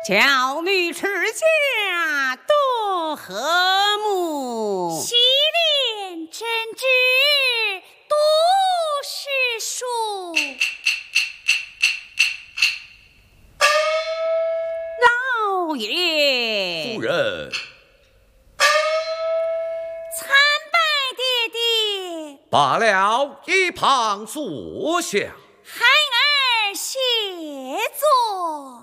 教女持家多和睦， 习练真知读诗书。 老爷夫人， 参拜爹爹， 罢了，一旁坐下。 孩儿谢座。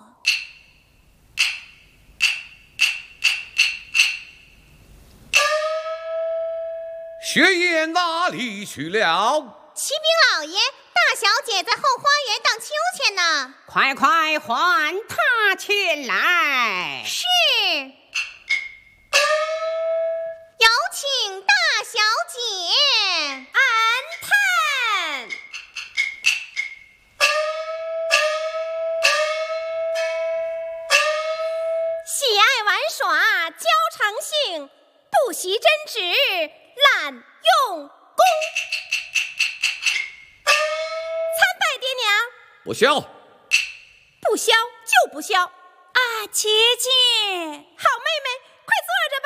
薛燕哪里去了？ 启禀老爷，大小姐在后花园荡秋千呢。 快快唤她前来。 是，有请大小姐。安探。喜爱玩耍，交长性，不习真旨，滥用功。参拜爹娘。 不孝。 不消就不消啊！姐姐，好妹妹，快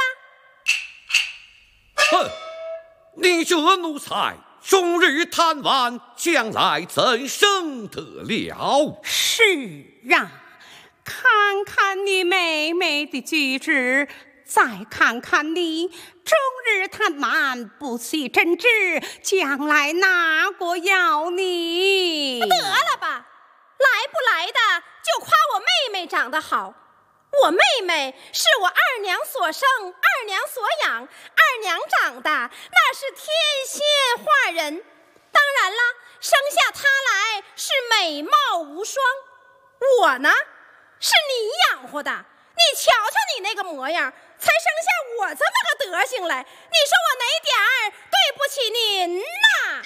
坐着吧。 哼，你这奴才，终日贪玩，将来怎生得了？ 是啊，看看你妹妹的举止，再看看你终日贪玩，不习真知，将来哪个要你？ 得了吧，来不来的就夸我妹妹长得好。我妹妹是我二娘所生，二娘所养，二娘长的那是天仙化人。当然了，生下她来是美貌无双。我呢，是你养活的，你瞧瞧你那个模样，才生下我这么个德行来，你说我哪点儿对不起您呐？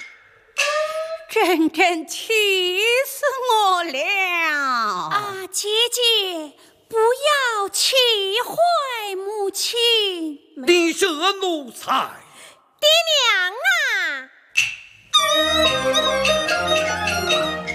真气死我了！ 啊，姐姐，不要气坏母亲。 你这奴才， 爹娘啊！